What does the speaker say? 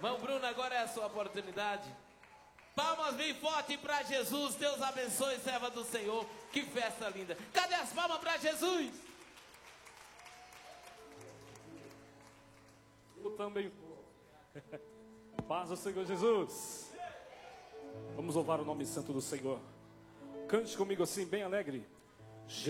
Mão Bruno, agora é a sua oportunidade. Palmas bem forte para Jesus. Deus abençoe, serva do Senhor. Que festa linda. Cadê as palmas para Jesus? Eu também. Paz ao Senhor Jesus. Vamos louvar o nome santo do Senhor. Cante comigo assim, bem alegre.